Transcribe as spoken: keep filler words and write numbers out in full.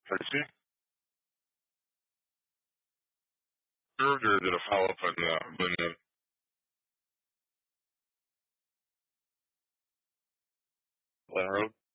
Tracy? Or did a follow up on uh, Lynn? Glen Road?